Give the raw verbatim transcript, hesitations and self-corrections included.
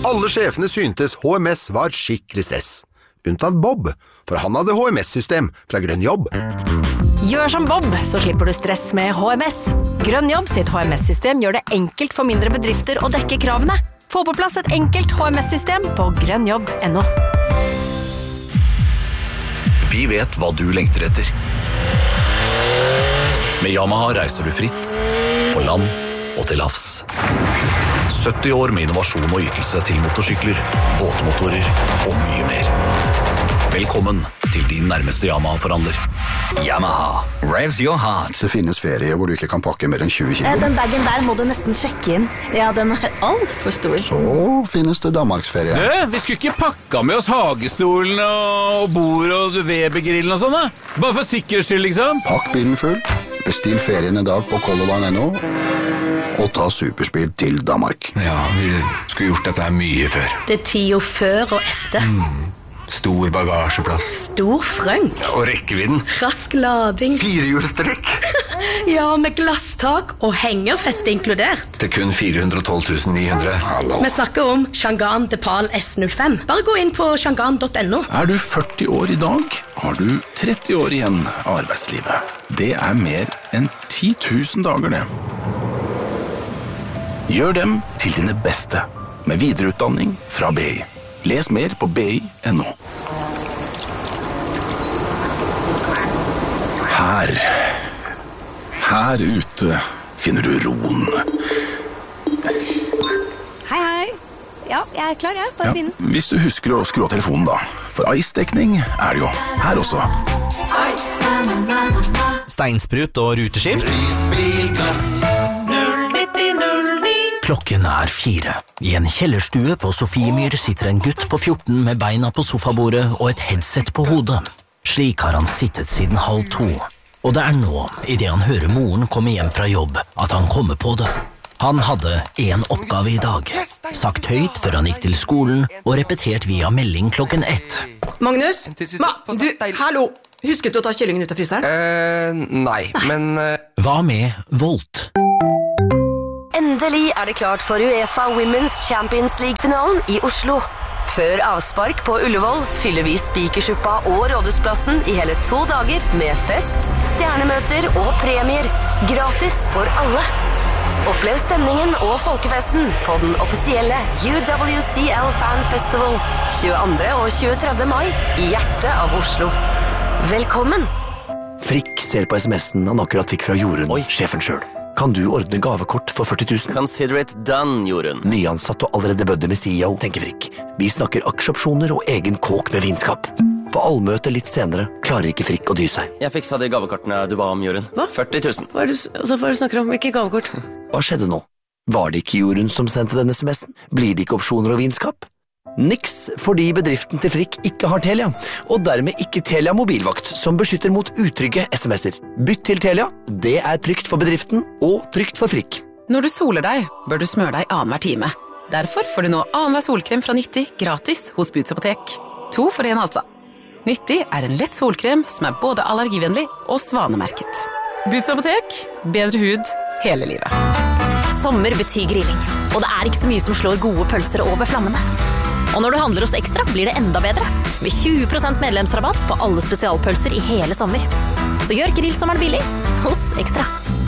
Alle sjefene syntes H M S var skikkelig stress. Unntatt Bob, for han hadde H M S-system fra Grønn Jobb. Gjør som Bob, så slipper du stress med H M S. Grønn Jobb sitt H M S-system gjør det enkelt for mindre bedrifter å dekke kravene. Få på plass et enkelt H M S-system på grønnjobb punktum no. Vi vet hva du lengter etter. Med Yamaha reiser du fritt, på land og til havs. sytti år med innovasjon og ytelse til motorsykler, båtmotorer og mye mer. Velkommen til din nærmeste Yamaha-forhandler. Yamaha, raves your heart. Det finnes ferie hvor du ikke kan pakke mer enn tjue kilo. Den bagen der må du nesten sjekke inn. Ja, den er alt for stor. Så finnes det Danmarksferie. Du, vi skulle ikke pakka med oss hagestolen og bord og Weber-grillen og sånn da? Bare for sikkerhets skyld, liksom. Pakk bilen full, bestill ferien en dag på Color Line punktum no og ta superspeed til Danmark. Ja, vi skulle gjort dette her mye før. Det er tida før og etter. Mm. Stor bagasjeplass. Stor frønk. Ja, og rekkevidden. Rask lading. Firehjulstrekk. Ja, med glasstak og hengerfeste inkludert. Til kun fire hundre og tolv tusen ni hundre. Hallo. Vi snakker om Changan Depal S null fem. Bare gå inn på changan punktum no. Er du førti år i dag, har du tretti år igjen av arbeidslivet. Det er mer enn ti tusen dager, det. Gjør dem til dine beste med videreutdanning fra B I. Les mer på b i punktum no. Her, her ute finner du roen. Hei, hei. Ja, jeg er klar, jeg. Bare Ja, begynne. hvis du husker å skru av telefonen da, for ice-dekning er det jo her også. Steinsprut og ruteskift. Klokken er fire. I en kjellerstue på Sofiemyr sitter en gutt på fjorten med beina på sofabordet og et headset på hodet. Slik har han sittet siden halv to. Og det er nå, i det han hører moren komme hjem fra jobb, at han kommer på det. Han hadde en oppgave i dag. Sagt høyt før han gikk til skolen, og repetert via melding klokken ett. Magnus? Ma, du, hallo! Husket du å ta kyllingen ut av fryseren? Eh, nei, men... Uh... Hva med Volt? Endelig er det klart for UEFA Women's Champions League-finalen i Oslo. Før avspark på Ullevål fyller vi Spikersuppa og Rådhusplassen i hele to dager med fest, stjernemøter og premier. Gratis for alle. Opplev stemningen og folkefesten på den offisielle U W C L Fan Festival tjueandre og tjuetredje mai i hjertet av Oslo. Velkommen! Frikk ser på sms'en han akkurat fikk fra Jorunn, sjefen selv. Kan du ordne gavekort for førti tusen? Consider it done, Jorunn. Nyansatt og allerede bødde med C E O, tenker Frikk. Vi snakker aksjeopsjoner og egen kåk med vinskap. På allmøte litt senere klarer ikke Frikk å dy seg. Jeg fiksa de gavekortene du ba om, Jorunn. Hva? førti tusen. Hva er det, altså, hva er det du snakker om? Ikke gavekort? Hva skjedde nå? Var det ikke Jorunn som sendte denne sms'en? Blir det ikke opsjoner og vinskap? Niks, fordi bedriften til Frikk ikke har Telia, og dermed ikke Telia mobilvakt, som beskytter mot utrygge sms'er. Bytt til Telia, det er trygt for bedriften, og trygt for Frikk. Når du soler deg, bør du smøre deg annenhver time. Derfor får du nå annenhver solkrem fra Nyttig gratis hos Boots Apotek. To for en altså. Nyttig er en lett solkrem som er både allergivennlig og svanemerket. Boots Apotek, bedre hud hele livet. Sommer betyr grilling, og det er ikke så mye som slår gode pølser over flammene. Og når du handler hos Ekstra, blir det enda bedre. Med tjue prosent medlemsrabatt på alle spesialpølser i hele sommer. Så gjør grillsommeren billig hos Ekstra.